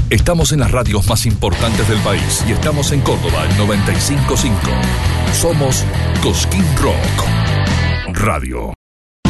Estamos en las radios más importantes del país y estamos en Córdoba en 95.5. Somos Cosquín Rock Radio.